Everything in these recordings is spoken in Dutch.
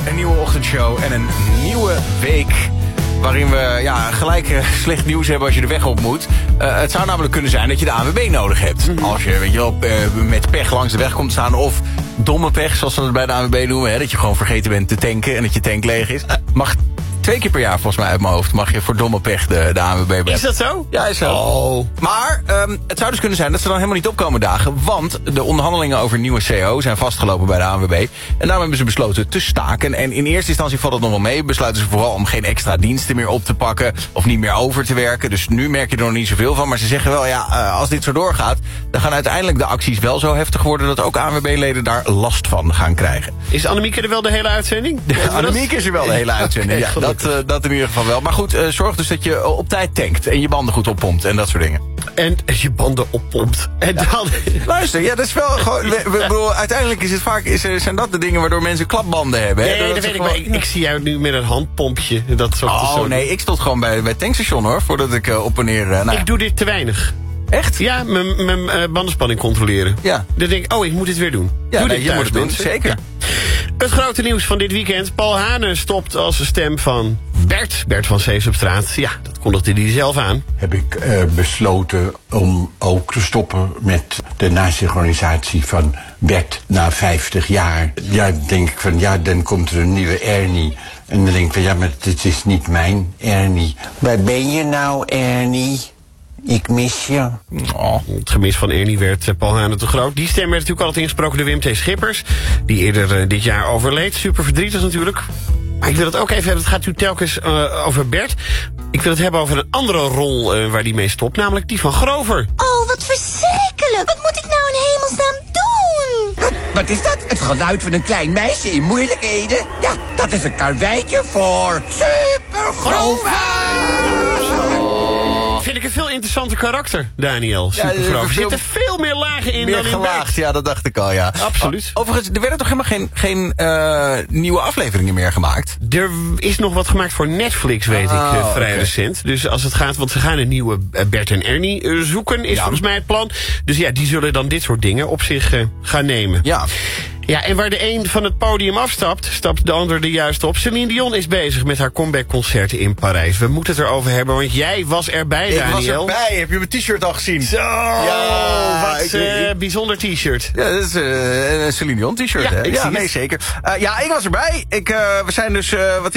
Een nieuwe ochtendshow en een nieuwe week waarin we gelijk slecht nieuws hebben als je de weg op moet. Het zou namelijk kunnen zijn dat je de ANWB nodig hebt. Als je met pech langs de weg komt staan of domme pech, zoals ze het bij de ANWB noemen. Hè, dat je gewoon vergeten bent te tanken en dat je tank leeg is. Mag 2 keer per jaar volgens mij uit mijn hoofd mag je voor domme pech de ANWB hebben. Is dat zo? Ja, is zo. Oh. Maar het zou dus kunnen zijn dat ze dan helemaal niet opkomen dagen. Want de onderhandelingen over nieuwe CO zijn vastgelopen bij de ANWB. En daarom hebben ze besloten te staken. En in eerste instantie valt het nog wel mee. Besluiten ze vooral om geen extra diensten meer op te pakken. Of niet meer over te werken. Dus nu merk je er nog niet zoveel van. Maar ze zeggen wel, als dit zo doorgaat, dan gaan uiteindelijk de acties wel zo heftig worden dat ook ANWB-leden daar last van gaan krijgen. Is Annemieke er wel de hele uitzending? Annemieke is er wel de hele uitzending. Okay, dat in ieder geval wel. Maar goed, zorg dus dat je op tijd tankt. En je banden goed oppompt en dat soort dingen. En je banden oppompt. En dan... Luister, dat is wel gewoon... bedoel, uiteindelijk is het vaak, zijn dat de dingen waardoor mensen klapbanden hebben. Hè? Nee, dat weet ik. Maar ik zie jou nu met een handpompje. Dat soort nee, ik stond gewoon bij het tankstation hoor. Voordat ik op en neer... Ik doe dit te weinig. Echt? Ja, mijn bandenspanning controleren. Ja. Dan denk ik, ik moet dit weer doen. Ja, doe dit je moet het doen, zeker. Ja. Het grote nieuws van dit weekend. Paul Hane stopt als stem van Bert van Sesamstraat. Ja, dat kondigde hij zelf aan. Heb ik besloten om ook te stoppen met de nasynchronisatie van Bert na 50 jaar. Ja, denk ik van, dan komt er een nieuwe Ernie. En dan denk ik van, maar het is niet mijn Ernie. Waar ben je nou, Ernie? Ik mis je. Het gemis van Ernie werd Paul Hane te groot. Die stem werd natuurlijk altijd ingesproken door Wim T. Schippers. Die eerder dit jaar overleed. Super verdrietig natuurlijk. Maar ik wil het ook even hebben. Het gaat nu telkens over Bert. Ik wil het hebben over een andere rol waar die mee stopt. Namelijk die van Grover. Oh, wat verschrikkelijk. Wat moet ik nou in hemelsnaam doen? Wat is dat? Het geluid van een klein meisje in moeilijkheden? Ja, dat is een karweitje voor Super Grover. Vind ik een veel interessanter karakter, Daniel. Supergrover. Er zitten veel meer lagen in dan in Bert. Ja, dat dacht ik al, ja. Absoluut. Overigens, er werden toch helemaal geen nieuwe afleveringen meer gemaakt? Er is nog wat gemaakt voor Netflix, weet ik, vrij recent. Dus als het gaat, want ze gaan een nieuwe Bert en Ernie zoeken, is volgens mij het plan. Dus ja, die zullen dan dit soort dingen op zich gaan nemen. Ja. Ja, en waar de een van het podium afstapt, stapt de ander er juist op. Celine Dion is bezig met haar comebackconcert in Parijs. We moeten het erover hebben, want jij was erbij, Daniel. Ik was erbij. Heb je mijn t-shirt al gezien? Zo! Ja, wat bijzonder t-shirt. Ja, dat is een Celine Dion t-shirt, hè? Ja, nee, zeker. Ik was erbij. We zijn dus,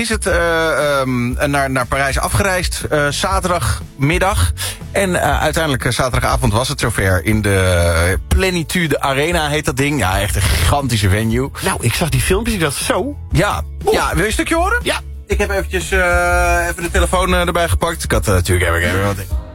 naar Parijs afgereisd. Zaterdagmiddag. En uiteindelijk zaterdagavond was het zover in de Plenitude Arena, heet dat ding. Ja, echt een gigantische venue. Nou, ik zag die filmpjes, ik dacht zo. Ja, wil je een stukje horen? Ja. Ik heb eventjes even de telefoon erbij gepakt. Ik had natuurlijk even wat...